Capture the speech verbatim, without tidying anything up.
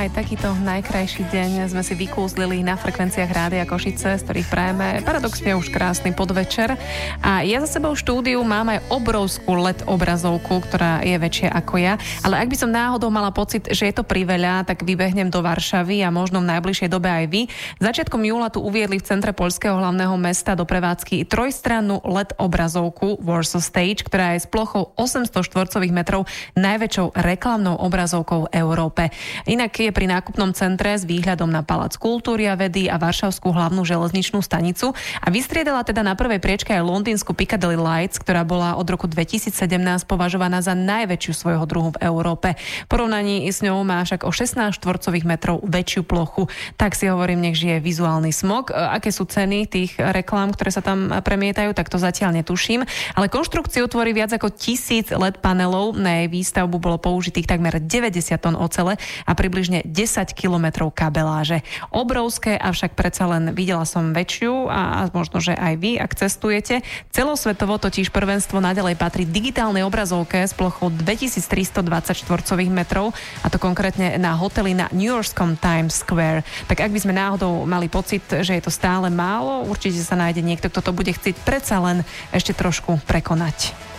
aj takýto najkrajší deň sme si vykúzlili na frekvenciách Rádia Košice, z ktorých prajeme paradoxne už krásny podvečer. A ja za sebou v štúdiu mám aj obrovskú el é dé obrazovku, ktorá je väčšia ako ja. Ale ak by som náhodou mala pocit, že je to priveľa, tak vybehnem do Varšavy a možno v najbližšej dobe aj vy. Začiatkom júla tu uviedli v centre poľského hlavného mesta do prevádzky trojstrannú el é dé obrazovku Warsaw Stage, ktorá je s plochou osemsto štvorcových metrov najväčšou reklamnou obrazovkou v Európe. Inak je pri nákupnom centre s výhľadom na Palác kultúry a vedy a Varšavskú hlavnú železničnú stanicu a vystriedala teda na prvej priečke aj londýnsku Piccadilly Lights, ktorá bola od roku dvetisícsedemnásť považovaná za najväčšiu svojho druhu v Európe. V porovnaní s ňou má však o šestnásť štvorcových metrov väčšiu plochu. Tak si hovorím, nech žije vizuálny smog. Aké sú ceny tých reklám, ktoré sa tam premietajú, tak to zatiaľ netuším, ale konštrukciu tvorí viac ako tisíc el é dé panelov. Na jej výstavbu bolo použitých takmer deväťdesiat tón ocele a približne desať kilometrov kabeláže. Obrovské, avšak predsa len videla som väčšiu a možno, že aj vy, ak cestujete. Celosvetovo totiž prvenstvo naďalej patrí digitálnej obrazovke s plochou dvetisíctristodvadsať štvorcových metrov, a to konkrétne na hoteli na newyorskom Times Square. Tak ak by sme náhodou mali pocit, že je to stále málo, určite sa nájde niekto, kto to bude chcieť predsa len ešte trošku prekonať.